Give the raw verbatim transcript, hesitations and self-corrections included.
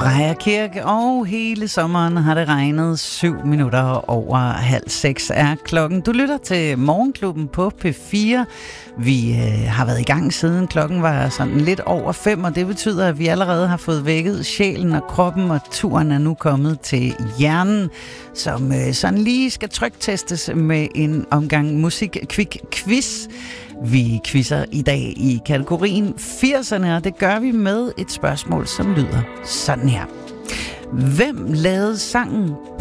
Freja Kirke, og hele sommeren har det regnet. Syv minutter over halv seks er klokken. Du lytter til Morgenklubben på P fire. Vi øh, har været i gang siden klokken var sådan lidt over fem, og det betyder, at vi allerede har fået vækket sjælen og kroppen, og turen er nu kommet til hjernen, som øh, sådan lige skal tryktestes med en omgang musik-kvik-quiz. Vi quizzer i dag i kategorien firserne, og det gør vi med et spørgsmål, som lyder sådan her. Hvem lavede sangen